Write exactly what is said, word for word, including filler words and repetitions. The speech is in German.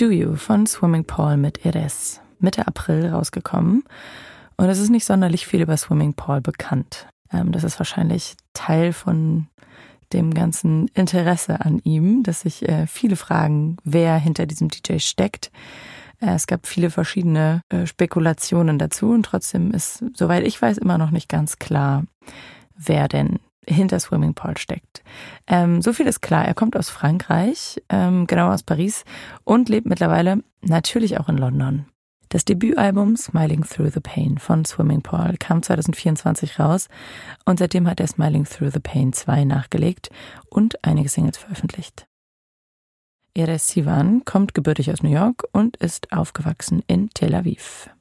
Do You von Swimming Paul mit Erez, Mitte April rausgekommen. Und es ist nicht sonderlich viel über Swimming Paul bekannt. Ähm, das ist wahrscheinlich Teil von dem ganzen Interesse an ihm, dass sich äh, viele fragen, wer hinter diesem D J steckt. Äh, es gab viele verschiedene äh, Spekulationen dazu und trotzdem ist, soweit ich weiß, immer noch nicht ganz klar, wer denn hinter Swimming Paul steckt. Ähm, so viel ist klar, er kommt aus Frankreich, ähm, genau aus Paris und lebt mittlerweile natürlich auch in London. Das Debütalbum Smiling Through the Pain von Swimming Paul kam zwanzig vierundzwanzig raus und seitdem hat er Smiling Through the Pain zwei nachgelegt und einige Singles veröffentlicht. Erez Sivan kommt gebürtig aus New York und ist aufgewachsen in Tel Aviv.